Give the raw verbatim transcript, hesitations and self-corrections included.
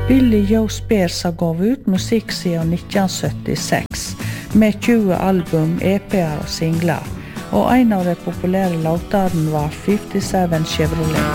Billy Joe Spears har gav ut musikk siden nitten syttiseks, med tjue album, E P-er og singler, og en av de populære låtene var fifty-seven Chevrolet.